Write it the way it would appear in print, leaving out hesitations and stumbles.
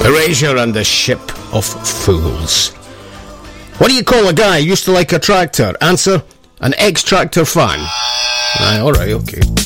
Erasure and the Ship of Fools. What do you call a guy who used to like a tractor? Answer, an ex-tractor fan. Alright, okay.